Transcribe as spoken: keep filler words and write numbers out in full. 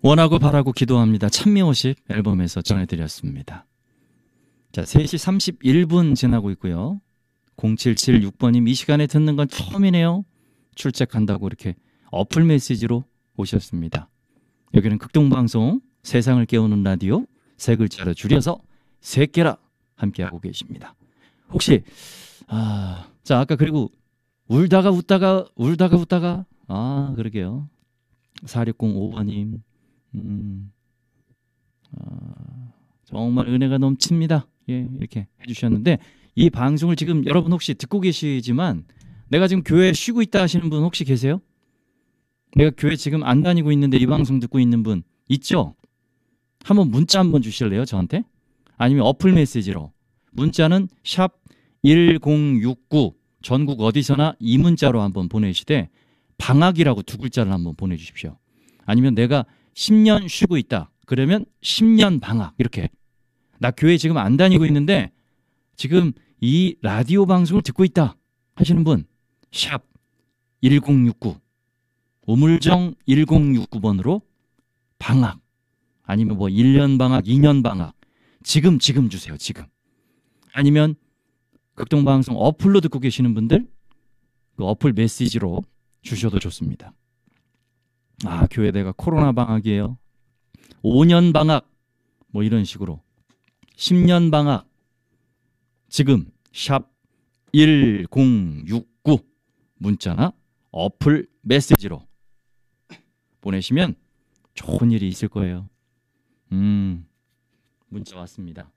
원하고 바라고 기도합니다. 찬미오십 앨범에서 전해드렸습니다. 자, 세 시 삼십일 분 지나고 있고요. 공칠칠육 번님 이 시간에 듣는 건 처음이네요. 출첵한다고 이렇게 어플 메시지로 오셨습니다. 여기는 극동방송 세상을 깨우는 라디오 세 글자로 줄여서 세깨라 함께하고 계십니다. 혹시 아, 자 아까 그리고 울다가 웃다가 울다가 웃다가 아 그러게요. 사육공오 번님 음, 아, 정말 은혜가 넘칩니다. 예, 이렇게 해주셨는데 이 방송을 지금 여러분 혹시 듣고 계시지만 내가 지금 교회에 쉬고 있다 하시는 분 혹시 계세요? 내가 교회 지금 안 다니고 있는데 이 방송 듣고 있는 분 있죠? 한번 문자 한번 주실래요? 저한테? 아니면 어플 메시지로. 문자는 샵 일공육구 전국 어디서나 이 문자로 한번 보내시되 방학이라고 두 글자를 한번 보내주십시오. 아니면 내가 십 년 쉬고 있다. 그러면 십 년 방학 이렇게. 나 교회 지금 안 다니고 있는데 지금 이 라디오 방송을 듣고 있다 하시는 분 샵 일공육구 우물정 일공육구 번으로 방학 아니면 뭐 일 년 방학, 이 년 방학 지금 지금 주세요. 지금. 아니면 극동방송 어플로 듣고 계시는 분들 그 어플 메시지로 주셔도 좋습니다. 아, 교회 내가 코로나 방학이에요. 오 년 방학 뭐 이런 식으로 십 년 방학 지금 샵 일공육구 문자나 어플 메시지로 보내시면 좋은 일이 있을 거예요. 음, 문자 왔습니다.